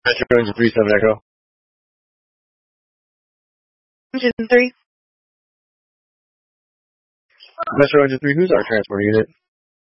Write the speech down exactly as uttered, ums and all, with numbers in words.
Metro Engine three seven Echo. Engine three. Metro Engine three, who's our transport unit?